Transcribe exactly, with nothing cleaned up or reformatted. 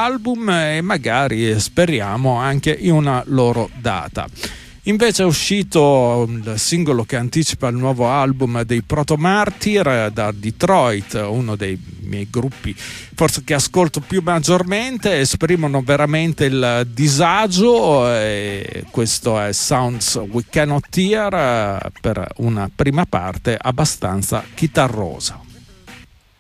album e magari speriamo anche in una loro data. Invece è uscito il singolo che anticipa il nuovo album dei Proto Martyr da Detroit, uno dei miei gruppi forse che ascolto più maggiormente, esprimono veramente il disagio e questo è Sounds We Cannot Hear per una prima parte abbastanza chitarrosa.